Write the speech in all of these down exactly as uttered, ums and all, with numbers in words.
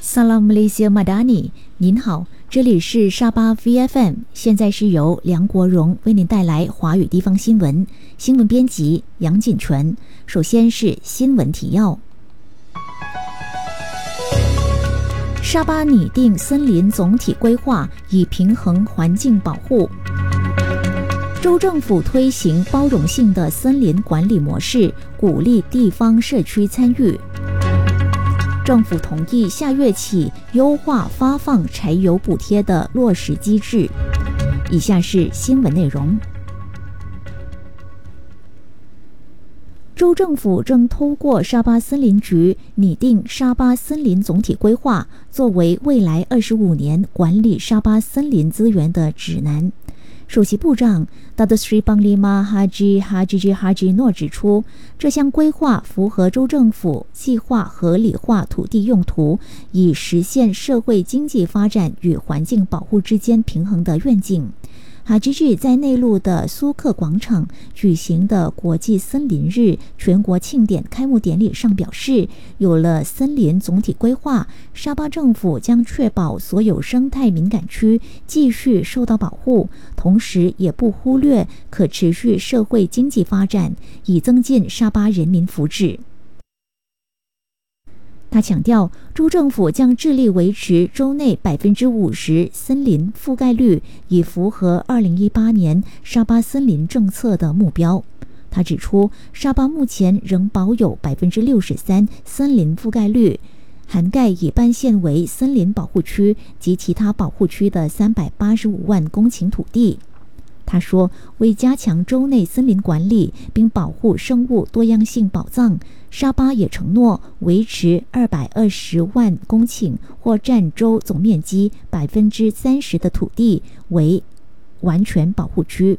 Salam Malaysia Madani， 您好，这里是沙巴 V F M， 现在是由梁国荣为您带来华语地方新闻，新闻编辑杨锦纯。首先是新闻提要。沙巴拟定森林总体规划，以平衡环境保护。州政府推行包容性的森林管理模式，鼓励地方社区参与。政府同意下月起优化发放柴油补贴的落实机制。以下是新闻内容。州政府正通过沙巴森林局拟定沙巴森林总体规划，作为未来二十五年管理沙巴森林资源的指南。首席部长 Datuk Seri Panglima Haji Hajiji Haji Noor 指出，这项规划符合州政府计划合理化土地用途，以实现社会经济发展与环境保护之间平衡的愿景。哈吉吉在内陆的苏克广场举行的国际森林日全国庆典开幕典礼上表示，有了森林总体规划，沙巴政府将确保所有生态敏感区继续受到保护，同时也不忽略可持续社会经济发展，以增进沙巴人民福祉。他强调，州政府将致力维持州内百分之五十森林覆盖率，以符合二零一八年沙巴森林政策的目标。他指出，沙巴目前仍保有百分之六十三森林覆盖率，涵盖已颁宪为森林保护区及其他保护区的三百八十五万公顷土地。他说，为加强州内森林管理并保护生物多样性宝藏，沙巴也承诺维持二百二十万公顷或占州总面积百分之三十的土地为完全保护区。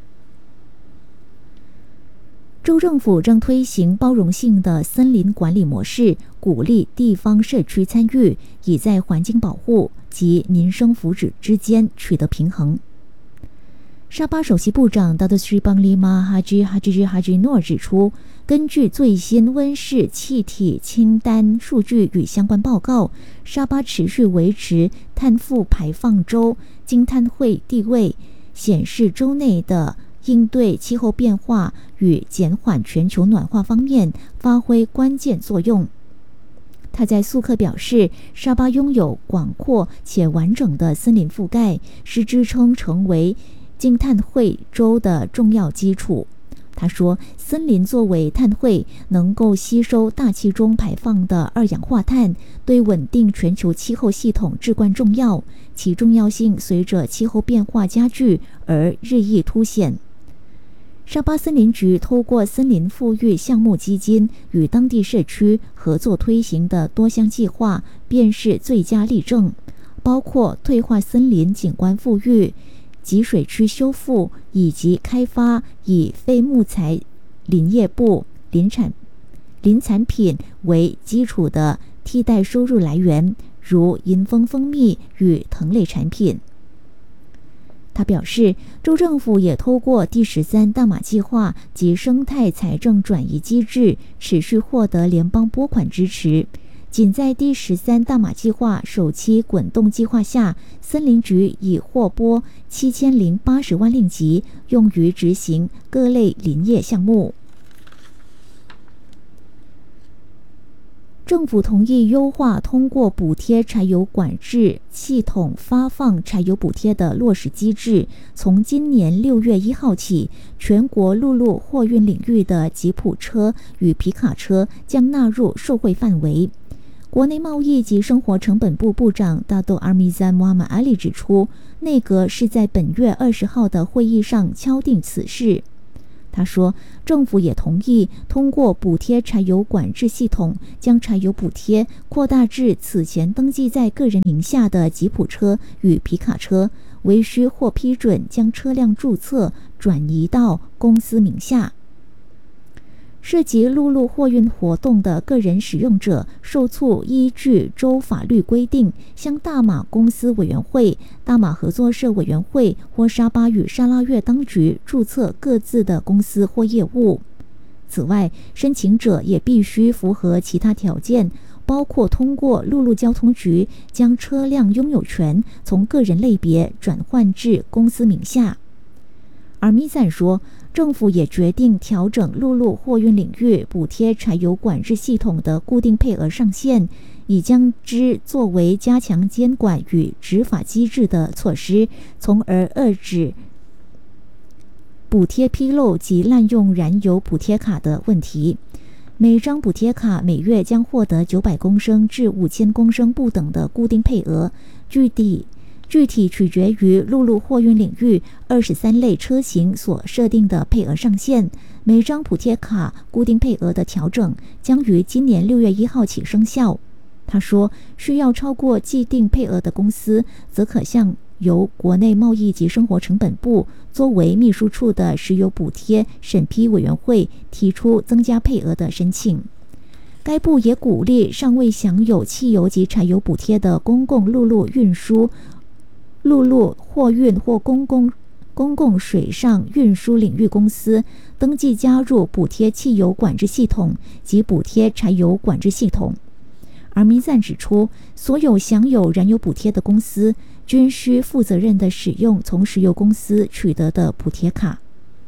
州政府正推行包容性的森林管理模式，鼓励地方社区参与，以在环境保护及民生福祉之间取得平衡。沙巴首席部长 Datuk Seri Panglima Haji Hajiji Haji Noor 指出，根据最新温室气体清单数据与相关报告，沙巴持续维持碳负排放州经碳汇地位，显示州内的应对气候变化与减缓全球暖化方面发挥关键作用。他在苏克表示，沙巴拥有广阔且完整的森林覆盖，是支撑成为经碳汇州的重要基础。他说，森林作为碳汇，能够吸收大气中排放的二氧化碳，对稳定全球气候系统至关重要，其重要性随着气候变化加剧而日益凸显。沙巴森林局透过森林富裕项目基金与当地社区合作推行的多项计划便是最佳例证，包括退化森林景观富裕、集水区修复以及开发以非木材林业部林产林产品为基础的替代收入来源，如银蜂蜂蜜与藤类产品。他表示，州政府也透过第十三大马计划及生态财政转移机制，持续获得联邦拨款支持。仅在第十三大马计划首期滚动计划下，森林局已获拨七千零八十万令吉，用于执行各类林业项目。政府同意优化通过补贴柴油管制系统发放柴油补贴的落实机制，从今年六月一号起，全国陆路货运领域的吉普车与皮卡车将纳入受惠范围。国内贸易及生活成本部部长 Datuk Armizan Muhammad Ali 指出，内阁是在本月二十号的会议上敲定此事。他说，政府也同意通过补贴柴油管制系统，将柴油补贴扩大至此前登记在个人名下的吉普车与皮卡车，唯需获批准将车辆注册转移到公司名下。涉及陆路货运活动的个人使用者，受促依据州法律规定，向大马公司委员会、大马合作社委员会或沙巴与沙拉越当局注册各自的公司或业务。此外，申请者也必须符合其他条件， 包括通过陆路交通局将车辆拥有权从个人类别转换至公司名下。而咪赞说，政府也决定调整陆路货运领域补贴柴油管制系统的固定配额上限，以将之作为加强监管与执法机制的措施，从而遏制补贴披露及滥用燃油补贴卡的问题。每张补贴卡每月将获得九百公升至五千公升不等的固定配额，具体具体取决于陆路货运领域二十三类车型所设定的配额上限。每张补贴卡固定配额的调整将于今年六月一号起生效。他说，需要超过既定配额的公司，则可向由国内贸易及生活成本部作为秘书处的石油补贴审批委员会提出增加配额的申请。该部也鼓励尚未享有汽油及柴油补贴的公共陆路运输、陆路货运或公共公共水上运输领域公司登记加入补贴汽油管制系统及补贴柴油管制系统。而咪赞指出，所有享有燃油补贴的公司均需负责任地使用从石油公司取得的补贴卡。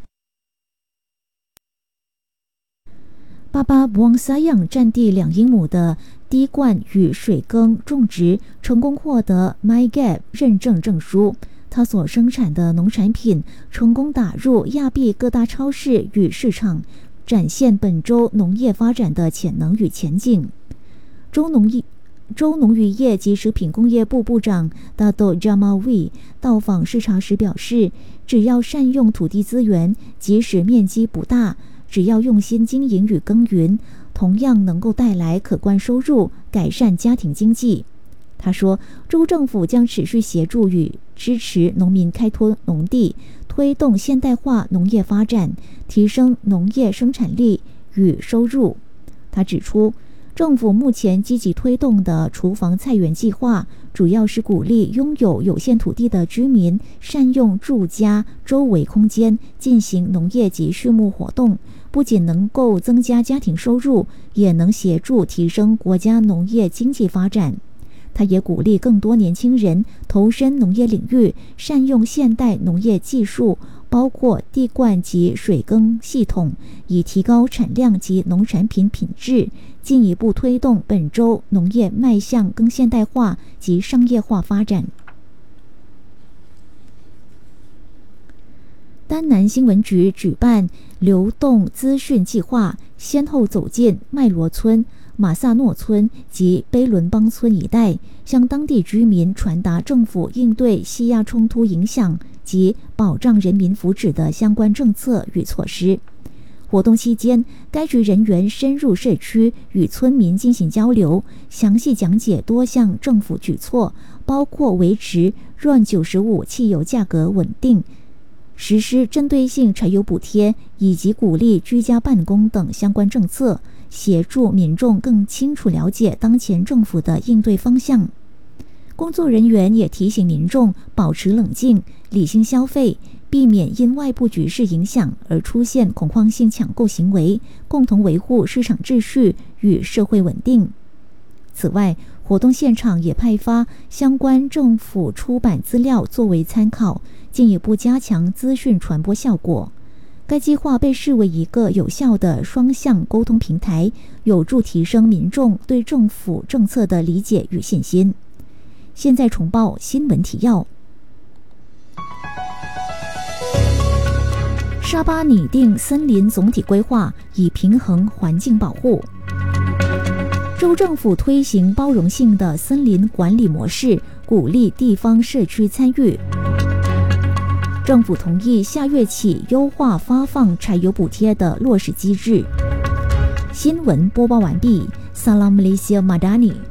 巴巴布旺萨扬占地两英亩的滴灌与水耕种植成功获得 MyGap 认证证书，他所生产的农产品成功打入亚庇各大超市与市场，展现本州农业发展的潜能与前景。州农业州农渔业及食品工业部部长大豆 Jamawi 到访视察时表示，只要善用土地资源，即使面积不大，只要用心经营与耕耘，同样能够带来可观收入，改善家庭经济。他说，州政府将持续协助与支持农民开拓农地，推动现代化农业发展，提升农业生产力与收入。他指出，政府目前积极推动的厨房菜园计划，主要是鼓励拥有有限土地的居民善用住家周围空间进行农业及畜牧活动，不仅能够增加家庭收入，也能协助提升国家农业经济发展。他也鼓励更多年轻人投身农业领域，善用现代农业技术，包括滴灌及水耕系统，以提高产量及农产品品质，进一步推动本州农业迈向更现代化及商业化发展。丹南新闻局举办流动资讯计划，先后走进麦罗村、马萨诺村及卑伦邦村一带，向当地居民传达政府应对西亚冲突影响及保障人民福祉的相关政策与措施。活动期间，该局人员深入社区与村民进行交流，详细讲解多项政府举措，包括维持 R O N 九十五 汽油价格稳定、实施针对性柴油补贴以及鼓励居家办公等相关政策，协助民众更清楚了解当前政府的应对方向。工作人员也提醒民众保持冷静，理性消费，避免因外部局势影响而出现恐慌性抢购行为，共同维护市场秩序与社会稳定。此外，活动现场也派发相关政府出版资料作为参考，进一步加强资讯传播效果。该计划被视为一个有效的双向沟通平台，有助提升民众对政府政策的理解与信心。现在重报新闻提要。沙巴拟定森林总体规划，以平衡环境保护。州政府推行包容性的森林管理模式，鼓励地方社区参与。政府同意下月起优化发放柴油补贴的落实机制。新闻播报完毕，萨拉姆雷西亚马达尼。